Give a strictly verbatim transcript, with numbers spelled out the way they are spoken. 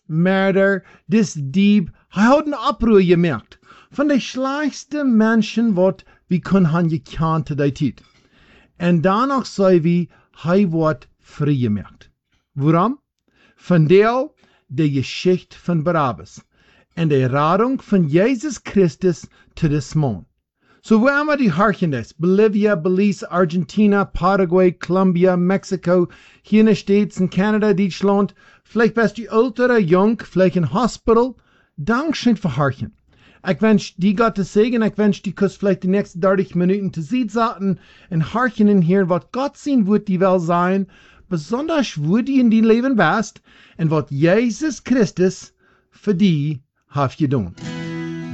Mörder, dis Dieb, hij hat een oproer gemaakt. Van de slechtste Menschen, wat wie kun han gekant te die tijd. En danach zei wie, hij wordt vrijgemaakt. Waarom? Van deel de Geschichte van Barabbas en de Radung van Jezus Christus te des Mond. So wo haben wir die Harchendes? Bolivia, Belize, Argentina, Paraguay, Colombia, Mexico, hier in den States, in Canada, Deutschland, vielleicht bist du älter, jung, vielleicht in Hospital. Dankeschön für Harchen. Ich wünsch die Gott zu segnen, ich wünsch die Kuss vielleicht die nächsten dreißig Minuten zu sehen satten und Harchen in hier, was Gott sehen wird die Welt sein, besonders wird die in die Leben best und was Jesus Christus für die hat getan.